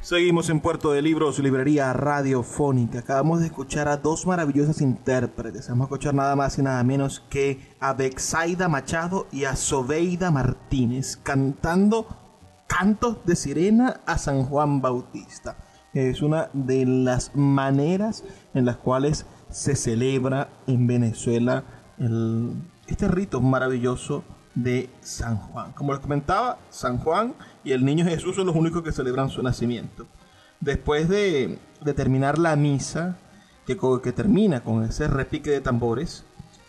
Seguimos en Puerto de Libros, librería radiofónica. Acabamos de escuchar a dos maravillosas intérpretes. Vamos a escuchar nada más y nada menos que a Betsaida Machado y a Sobeida Martínez cantando cantos de sirena a San Juan Bautista. Es una de las maneras en las cuales se celebra en Venezuela este rito maravilloso de San Juan. Como les comentaba, San Juan y el Niño Jesús son los únicos que celebran su nacimiento. Después de terminar la misa, que termina con ese repique de tambores,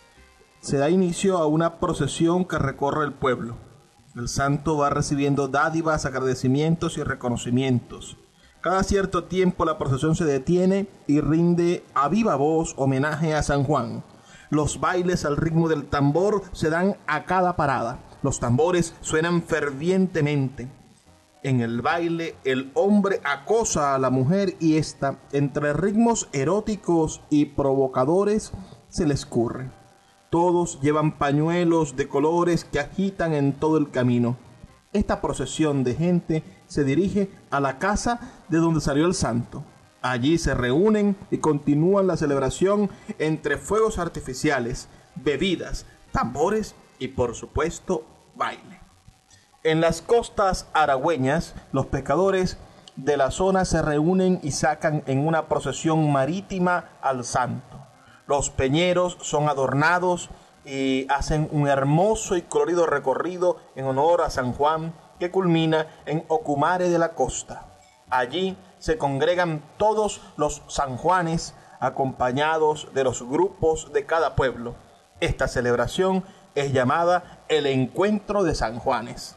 se da inicio a una procesión que recorre el pueblo. El santo va recibiendo dádivas, agradecimientos y reconocimientos. Cada cierto tiempo la procesión se detiene y rinde a viva voz homenaje a San Juan. Los bailes al ritmo del tambor se dan a cada parada. Los tambores suenan fervientemente. En el baile, el hombre acosa a la mujer y ésta, entre ritmos eróticos y provocadores, se le escurre. Todos llevan pañuelos de colores que agitan en todo el camino. Esta procesión de gente se dirige a la casa de donde salió el santo. Allí se reúnen y continúan la celebración entre fuegos artificiales, bebidas, tambores y, por supuesto, baile. En las costas aragüeñas, los pescadores de la zona se reúnen y sacan en una procesión marítima al santo. Los peñeros son adornados y hacen un hermoso y colorido recorrido en honor a San Juan que culmina en Ocumare de la Costa. Allí se congregan todos los sanjuanes acompañados de los grupos de cada pueblo. Esta celebración es llamada el Encuentro de San Juanes.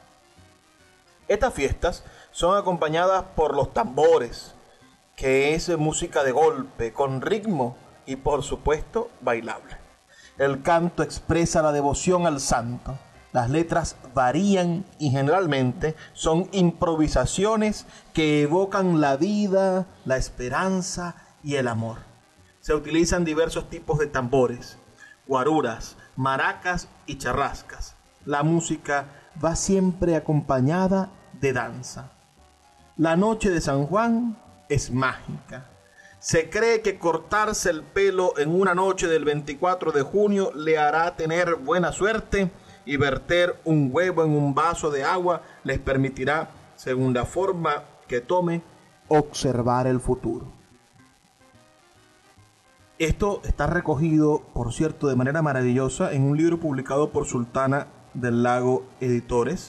Estas fiestas son acompañadas por los tambores, que es música de golpe, con ritmo y por supuesto bailable. El canto expresa la devoción al santo. Las letras varían y generalmente son improvisaciones que evocan la vida, la esperanza y el amor. Se utilizan diversos tipos de tambores, guaruras, maracas y charrascas. La música va siempre acompañada de danza. La noche de San Juan es mágica. Se cree que cortarse el pelo en una noche del 24 de junio le hará tener buena suerte y verter un huevo en un vaso de agua les permitirá, según la forma que tome, observar el futuro. Esto está recogido, por cierto, de manera maravillosa en un libro publicado por Sultana del Lago Editores,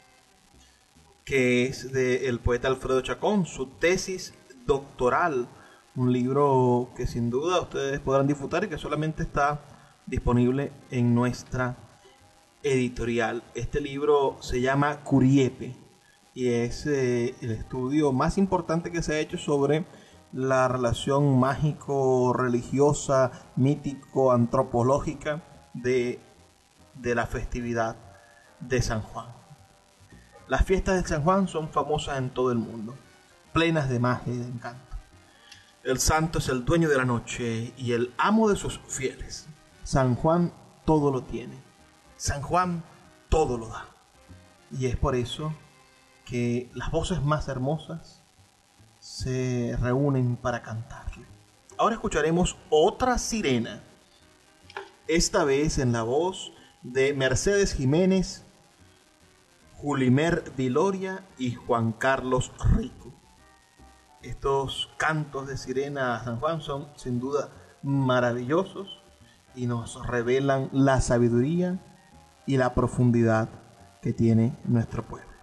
que es del poeta Alfredo Chacón, su tesis doctoral, un libro que sin duda ustedes podrán disfrutar y que solamente está disponible en nuestra editorial. Este libro se llama Curiepe y es el estudio más importante que se ha hecho sobre la relación mágico-religiosa, mítico-antropológica de la festividad de San Juan. Las fiestas de San Juan son famosas en todo el mundo, plenas de magia y de encanto. El santo es el dueño de la noche y el amo de sus fieles. San Juan todo lo tiene. San Juan todo lo da. Y es por eso que las voces más hermosas se reúnen para cantarle. Ahora escucharemos otra sirena. Esta vez en la voz de Mercedes Jiménez, Julimer Viloria y Juan Carlos Rico. Estos cantos de sirena a San Juan son sin duda maravillosos y nos revelan la sabiduría y la profundidad que tiene nuestro pueblo.